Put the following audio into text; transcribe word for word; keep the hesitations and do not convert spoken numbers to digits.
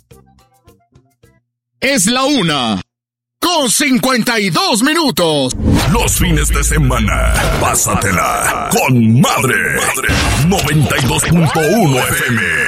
Es la una, con cincuenta y dos minutos. Los fines de semana, pásatela con Madre. noventa y dos punto uno F M.